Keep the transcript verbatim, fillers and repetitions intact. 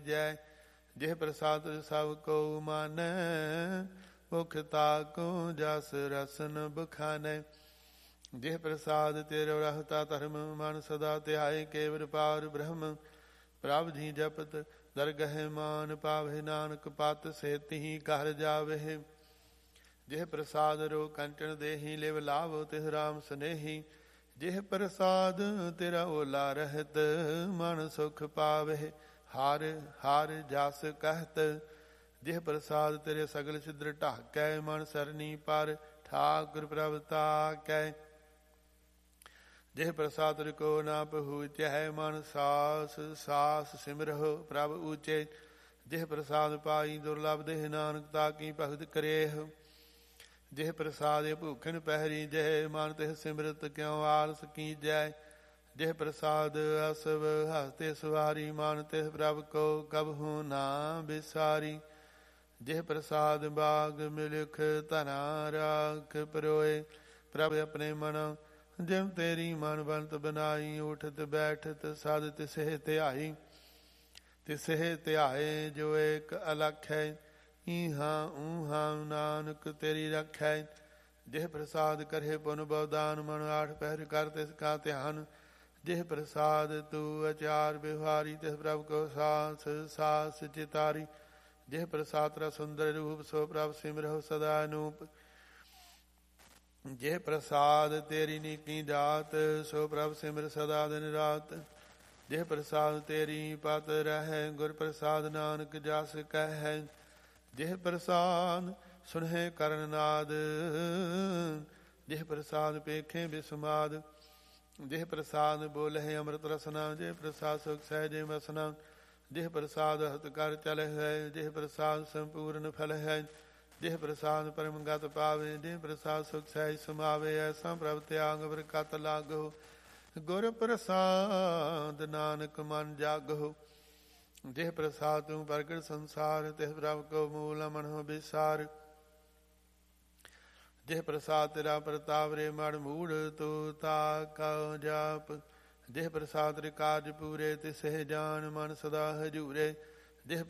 ਜੈ। ਜਿਹ ਪ੍ਰਸਾਦ ਸਭ ਕੋ ਮਾਨੈ, ਮੁਖ ਤਾਕੋ ਜਸ ਰਸਨ ਬਖਾਨੈ। ਜਿਹ ਪ੍ਰਸਾਦ ਤੇਰੇ ਰਹਤਾ ਧਰਮ, ਮਨ ਸਦਾ ਧਿਆਏ ਕੇਵਲ ਪਾਰ ਬ੍ਰਹਮ। ਪ੍ਰਭ ਜੀ ਜਪਤ ਦਰਗਹਿ ਮਾਨ ਪਾਵਹਿ, ਨਾਨਕ ਪਤ ਸੇਤਿ ਘਰ ਜਾਵਹਿ। ਜਿਹ ਪ੍ਰਸਾਦ ਰੋ ਕੰਚਨ ਦੇਹੀ, ਲਿਵ ਲਾਭ ਤਿਸ ਰਾਮ ਸਨੇਹੀ। ਜਿਹ ਪ੍ਰਸਾਦ ਤੇਰਾ ਓਲਾ ਰਹਿਤ, ਮਨ ਸੁਖ ਪਾਵਹਿ ਹਰ ਹਰ ਜਸ ਕਹਿਤ। ਜਿਹ ਪ੍ਰਸਾਦ ਤੇਰੇ ਸਗਲ ਸਿਦਰ ਢਾਕੈ, ਮਨ ਸਰਨੀ ਪਰ ਠਾਕੁਰ ਪ੍ਰਭ ਤਾਕੈ। ਜਿਹ ਪ੍ਰਸਾਦ ਕੋ ਨਾ ਪਹੁੰਚੈ, ਮਨ ਸਾਸ ਸਾਸ ਸਿਮਰਹੁ ਪ੍ਰਭ ਊਚੇ। ਜਿਹ ਪ੍ਰਸਾਦ ਪਾਈ ਦੁਰਲਭ ਦੇਹ, ਨਾਨਕ ਤਾਕੀ ਭਗਤ ਕਰੇਹ। ਜਿਹ ਪ੍ਰਸਾਦ ਭੂਖਨ ਪਹਿਰੀ ਜੈ, ਮਨ ਤਿਹ ਸਿਮਰਤ ਕਿਉ ਆਲਸ ਕੀਜੈ। ਜਿਹ ਪ੍ਰਸਾਦ ਅਸਵ ਹਸਤੇ ਸਵਾਰੀ, ਮਨ ਤਿਹ ਪ੍ਰਭ ਕੋ ਕਬਹੂ ਨਾ ਬਿਸਾਰੀ। ਜਿਹ ਪ੍ਰਸਾਦ ਬਾਗ ਮਿਲਖ ਧਨਾ, ਰਾਖ ਪਰੋਏ ਪ੍ਰਭ ਆਪਣੇ ਮਨ। ਜਿਵ ਤੇਰੀ ਮਨ ਬੰਤ ਬਨਾਈ, ਉਠਤ ਬੈਠਤ ਸਦ ਤਿਸਹਿ ਧਿਆਈ। ਤਿਸਹਿ ਧਿਆਏ ਜੋ ਏਕ ਅਲਖ ਹੈ, ਈਹਾਂ ਊਹਾਂ ਨਾਨਕ ਤੇਰੀ ਰਖੈ। ਜਿਹ ਪ੍ਰਸਾਦ ਕਰੇ ਪੁਨ ਬਵਦਾਨ, ਮਨ ਆਠ ਪਹਿਰ ਕਰ ਤਿਸ ਕਾ ਧਿਆਨ। ਜਿਹ ਪ੍ਰਸਾਦ ਤੂ ਅਚਾਰ ਬਿਵਹਾਰੀ, ਤਿਸ ਪ੍ਰਭ ਕੋ ਸਾਸ ਸਾਸ ਚਿਤਾਰੀ। ਜਿਹ ਪ੍ਰਸਾਦ ਤੇਰਾ ਸੁੰਦਰ ਰੂਪ, ਸੋ ਪ੍ਰਭ ਸਿਮਰਹੁ ਸਦਾ ਅਨੂਪ। ਜਿਹ ਪ੍ਰਸਾਦ ਤੇਰੀ ਨੀਕੀ ਜਾਤ, ਸੋ ਪ੍ਰਭ ਸਿਮਰ ਸਦਾ ਦਿਨ ਰਾਤ। ਜਿਹ ਪ੍ਰਸਾਦ ਤੇਰੀ ਪਤ ਰਹੈ, ਗੁਰ ਪ੍ਰਸਾਦ ਨਾਨਕ ਜਸ ਕਹਿ। ਜਿਹ ਪ੍ਰਸਾਦ ਸੁਨਹਿ ਕਰਨ ਨਾਦ, ਜਿਹ ਪ੍ਰਸਾਦ ਪੇਖੇ ਬਿਸਮਾਦ। ਜਿਹ ਪ੍ਰਸਾਦ ਬੋਲਹਿ ਅੰਮ੍ਰਿਤ ਰਸਨਾ, ਜਿਹ ਪ੍ਰਸਾਦ ਸੁਖ ਸਹਿਜੇ ਵਸਨਾ। ਜਿਹ ਪ੍ਰਸਾਦ ਹਤ ਕਰ ਚਲਹਿ ਹੈ, ਜਿਹ ਪ੍ਰਸਾਦ ਸੰਪੂਰਨ ਫਲ ਹੈ। ਜਿਹ ਪ੍ਰਸਾਦ ਪਰਮ ਗਤ ਪਾਵੇ, ਜਿਹ ਪ੍ਰਸਾਦ ਸੁਖ ਸਹਿਜ ਸਮਾਵੇ। ਐਸਾ ਪ੍ਰਭ ਤਿਆਗ ਬਰਕਤ ਲਾਗੋ, ਗੁਰ ਪ੍ਰਸਾਦ ਨਾਨਕ ਮਨ ਜਾਗੋ। ਜਿਹ ਪ੍ਰਸਾਦ ਤੂੰ ਪ੍ਰਗਟ ਸੰਸਾਰ, ਤਿਸ ਪ੍ਰਭ ਕੋ ਮੂਲ ਮਨਹੁ ਬਿਸਾਰ। ਜਿਹ ਪ੍ਰਸਾਦ ਤੇਰਾ ਪ੍ਰਤਾਪ ਰੇ ਮੜ ਮੂੜ, ਤੂੰ ਤਾਕਾ ਜਾਪ। ਜਿਹ ਪ੍ਰਸਾਦ ਰੇ ਕਾਜ ਪੂਰੇ, ਤਿਸਹਿ ਜਾਨ ਮਨ ਸਦਾ ਹਜੂਰੇ।